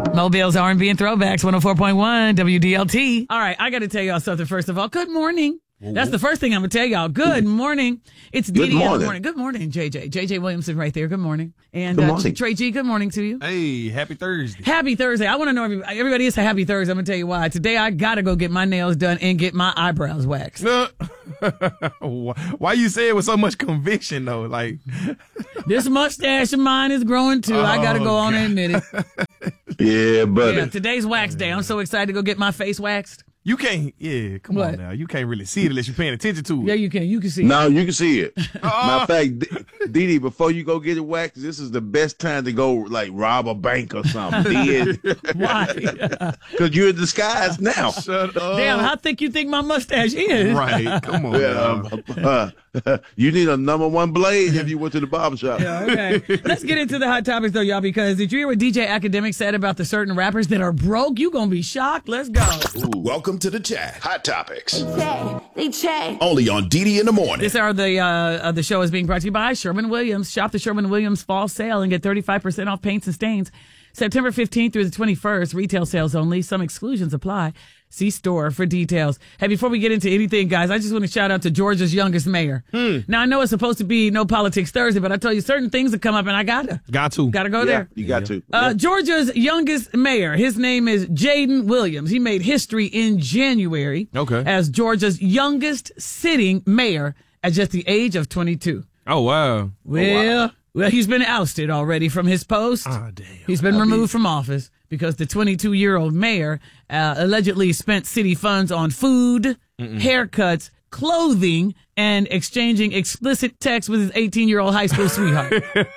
Mobile's R&B and Throwbacks, 104.1 WDLT. All right, I got to tell y'all something first of all. Good morning. That's the first thing I'm going to tell y'all. Good morning. It's Didi in the morning. Good morning, JJ. JJ Williamson right there. Good morning. And Trey G, good morning to you. Hey, happy Thursday. Happy Thursday. I want to know everybody is a happy Thursday. I'm going to tell you why. Today I got to go get my nails done and get my eyebrows waxed. Why you say it with so much conviction, though? Like, this mustache of mine is growing, too. I got to go on and admit it. Yeah, buddy. Yeah, today's wax day. I'm so excited to go get my face waxed. You can't, come on now. You can't really see it unless you're paying attention to it. Yeah, you can. You can see it. No, you can see it. Matter of fact, Didi, before you go get it waxed, this is the best time to go, like, rob a bank or something. Why? Because you're in disguise now. Shut up. Damn, how thick you think my mustache is? Right, come on. You need a number one blade if you went to the barbershop. Yeah, okay. Let's get into the hot topics, though, y'all, because did you hear what DJ Academic said about the certain rappers that are broke? You gonna be shocked. Let's go. Ooh. Welcome to the chat. Hot Topics. They check. Only on Didi in the morning. This hour of the show is being brought to you by Sherwin-Williams. Shop the Sherwin-Williams fall sale and get 35% off paints and stains. September 15th through the 21st. Retail sales only. Some exclusions apply. See store for details. Hey, before we get into anything, guys, I just want to shout out to Georgia's youngest mayor. Now, I know it's supposed to be No Politics Thursday, but I tell you, certain things that come up, and I gotta go there. You got to. Georgia's youngest mayor, his name is Jaden Williams. He made history in January as Georgia's youngest sitting mayor at just the age of 22. Oh, wow. Well, he's been ousted already from his post. Oh, damn. He's been removed from office because the 22-year-old mayor allegedly spent city funds on food, haircuts, clothing, and exchanging explicit texts with his 18-year-old high school sweetheart.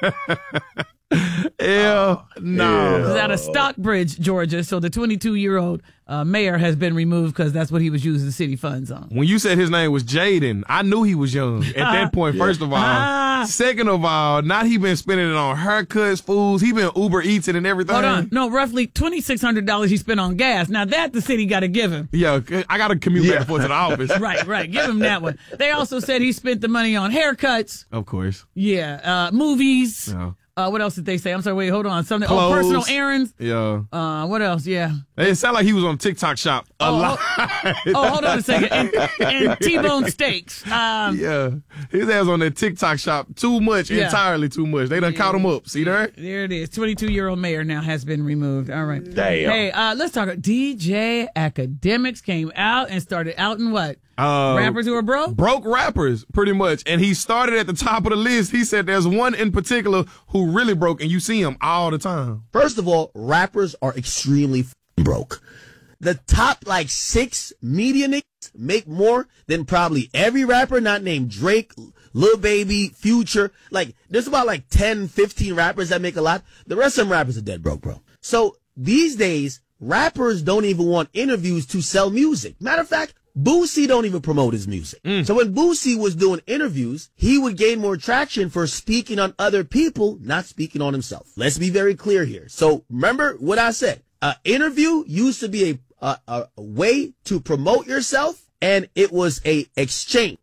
No. This is out of Stockbridge, Georgia. So the 22-year-old mayor has been removed because that's what he was using city funds on. When you said his name was Jaden, I knew he was young at that point, first of all. Second of all, not he been spending it on haircuts, foods. He been Uber eating and everything. Hold on. No, roughly $2,600 he spent on gas. Now that the city got to give him. Yeah, I got to commute back and forth to the office. Right. Give him that one. They also said he spent the money on haircuts. Of course. Yeah. Movies. Yeah. What else did they say? I'm sorry, wait, hold on. Something. Clothes. Personal errands. Yeah. What else? Yeah. It sounded like he was on TikTok shop a lot. Hold on a second. And T-bone steaks. Yeah. His ass on that TikTok shop too much, entirely too much. They done caught him up. See there? There it is. 22-year-old mayor now has been removed. All right. Damn. Hey, let's talk. DJ Academics came out and started outing what? Rappers who are broke? Broke rappers, pretty much. And he started at the top of the list. He said there's one in particular who really broke, and you see him all the time. First of all, rappers are extremely broke. The top, 6 media niggas make more than probably every rapper not named Drake, Lil Baby, Future. There's about 10, 15 rappers that make a lot. The rest of them rappers are dead broke, bro. So these days, rappers don't even want interviews to sell music. Matter of fact, Boosie don't even promote his music. So when Boosie was doing interviews, he would gain more traction for speaking on other people, not speaking on himself. Let's be very clear here. So remember what I said. An interview used to be a way to promote yourself, and it was a exchange.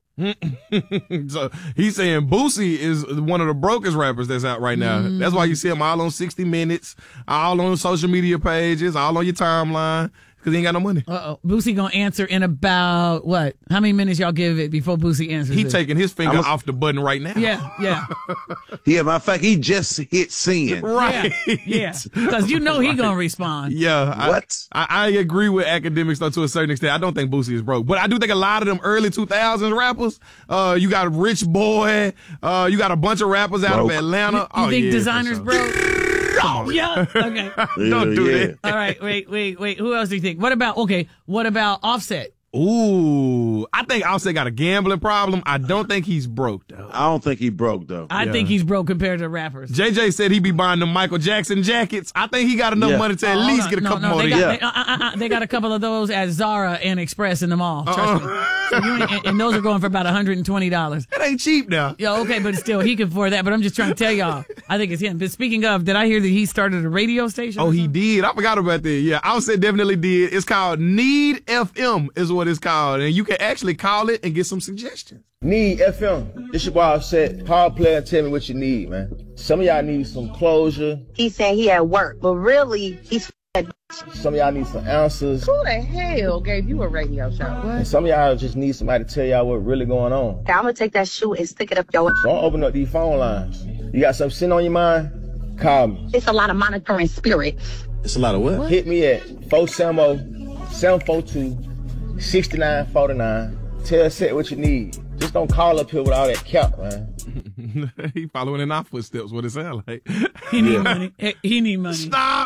So he's saying Boosie is one of the brokest rappers that's out right now. That's why you see him all on 60 Minutes, all on social media pages, all on your timeline. Because he ain't got no money. Boosie gonna answer in about what? How many minutes y'all give it before Boosie answers? He taking his finger off the button right now. Yeah. Yeah, matter of fact, he just hit send. Right. Yeah. Because he gonna respond. Yeah. What? I agree with Academics though to a certain extent. I don't think Boosie is broke. But I do think a lot of them early 2000s rappers, you got Rich Boy, you got a bunch of rappers out of Atlanta. You think Designers sure. broke? Yeah. Okay. Don't do that. All right. Wait. Who else do you think? What about Offset? Ooh, I think Offset got a gambling problem. I don't think he's broke, though. I don't think he broke, though. I think he's broke compared to rappers. JJ said he be buying the Michael Jackson jackets. I think he got enough money to at least get a couple more of these. They got a couple of those at Zara and Express in the mall. Trust me. So and those are going for about $120. That ain't cheap now. Yeah, okay, but still, he can afford that. But I'm just trying to tell y'all, I think it's him. But speaking of, did I hear that he started a radio station? Oh, he did? I forgot about that. Yeah, Offset definitely did. It's called Need FM is what it's called. And you can actually call it and get some suggestions. Need FM. This your boy Offset. Call play and tell me what you need, man. Some of y'all need some closure. He said he at work, but really, he's Some of y'all need some answers. Who the hell gave you a radio show? And some of y'all just need somebody to tell y'all what's really going on. Okay, I'm gonna take that shoe and stick it up your. So I'm open up these phone lines. You got something sitting on your mind? Call me. It's a lot of monitoring spirits. It's a lot of what? Hit me at 470-742-6949. Tell Set what you need. Just don't call up here with all that cap, man. He following in our footsteps, what it sound like. He need money. He need money. Stop!